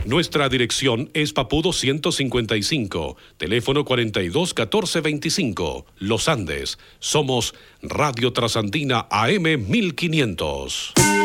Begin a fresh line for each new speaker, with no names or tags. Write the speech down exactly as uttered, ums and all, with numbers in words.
Nuestra dirección es Papudo ciento cincuenta y cinco, teléfono cuarenta y dos catorce veinticinco, Los Andes. Somos Radio Trasandina A M mil quinientos.